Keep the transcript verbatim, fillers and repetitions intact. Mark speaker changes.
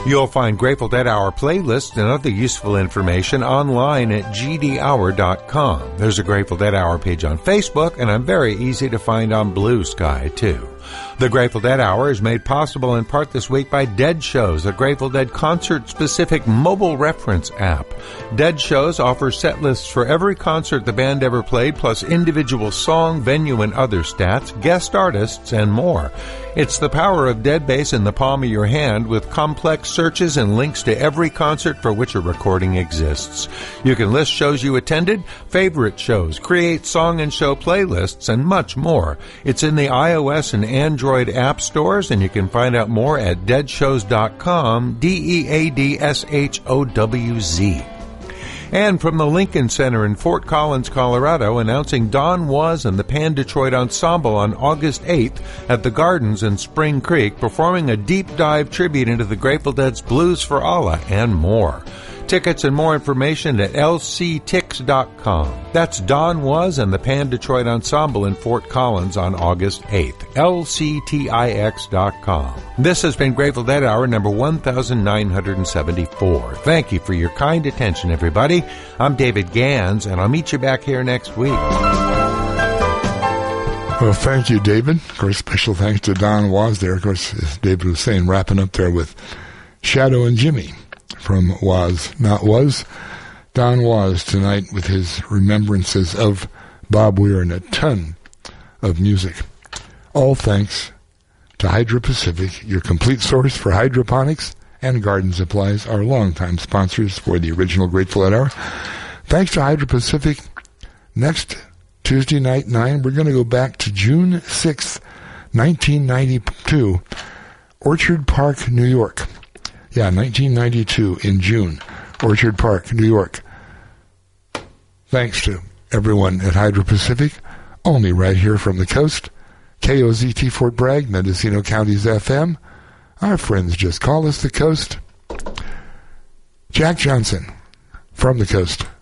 Speaker 1: You'll find Grateful Dead Hour playlists and other useful information online at g d hour dot com. There's a Grateful Dead Hour page on Facebook, and I'm very easy to find on Blue Sky, too. The Grateful Dead Hour is made possible in part this week by Dead Shows, a Grateful Dead concert-specific mobile reference app. Dead Shows offers set lists for every concert the band ever played, plus individual song, venue, and other stats, guest artists, and more. It's the power of Dead Bass in the palm of your hand with complex searches and links to every concert for which a recording exists. You can list shows you attended, favorite shows, create song and show playlists, and much more. It's in the iOS and Android app stores, and you can find out more at dead shows dot com, D E A D S H O W Z. And from the Lincoln Center in Fort Collins, Colorado, announcing Don Was and the Pan Detroit Ensemble on August eighth at the Gardens in Spring Creek, performing a deep dive tribute into the Grateful Dead's Blues for Allah and more. Tickets and more information at L C tix dot com. That's Don Was and the Pan Detroit Ensemble in Fort Collins on August eighth. L C tix dot com. This has been Grateful Dead Hour number one thousand nine hundred seventy-four. Thank you for your kind attention, everybody. I'm David Gans, and I'll meet you back here next week.
Speaker 2: Well, thank you, David. Of course, special thanks to Don Was there. Of course, as David was saying, wrapping up there with Shadow and Jimmy from Was Not Was. Don Was tonight with his remembrances of Bob Weir and a ton of music. All thanks to Hydro Pacific, your complete source for hydroponics and garden supplies, our longtime sponsors for the original Grateful Dead Hour. Thanks to Hydro Pacific. Next Tuesday night, nine, we're going to go back to June sixth, nineteen ninety-two, Orchard Park, New York. Yeah, nineteen ninety-two in June, Orchard Park, New York. Thanks to everyone at Hydro Pacific, only right here from the coast. K O Z T Fort Bragg, Mendocino County's F M. Our friends just call us the coast. Jack Johnson from the coast.